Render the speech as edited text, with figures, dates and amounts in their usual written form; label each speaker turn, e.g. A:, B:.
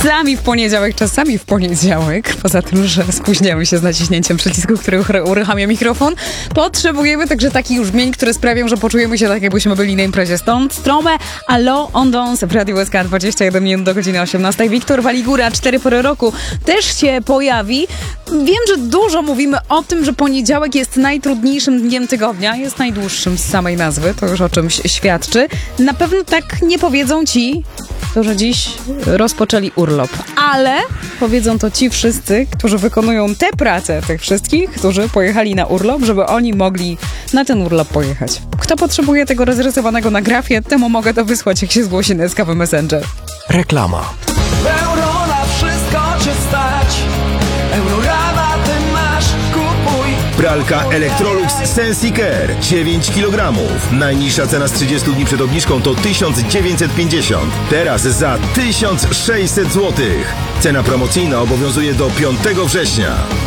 A: czasami w poniedziałek, poza tym, że spóźniamy się z naciśnięciem przycisku, który uruchamia mikrofon, potrzebujemy także takich już brzmień, które sprawią, że poczujemy się tak, jakbyśmy byli na imprezie. Stąd Strome, Allo on Dance w Radiu SK 21 minut do godziny 18. Wiktor Waligura, 4 pory roku, też się pojawi. Wiem, że dużo mówimy o tym, że poniedziałek jest najtrudniejszym dniem tygodnia, jest najdłuższym z samej nazwy, to już o czymś świadczy. Na pewno tak nie powiedzą ci, którzy dziś rozpoczęli urlop, ale powiedzą to ci wszyscy, którzy wykonują tę pracę tych wszystkich, którzy pojechali na urlop, żeby oni mogli na ten urlop pojechać. Kto potrzebuje tego rozrysowanego na grafie, temu mogę to wysłać, jak się zgłosi na SKW Messenger.
B: Reklama.
C: Euro na wszystko cię stać. Eurorama ty masz, kupuj.
D: Pralka Electrolux Sensicare 9 kg. Najniższa cena z 30 dni przed obniżką to 1950. Teraz za 1600 zł. Cena promocyjna obowiązuje do 5 września.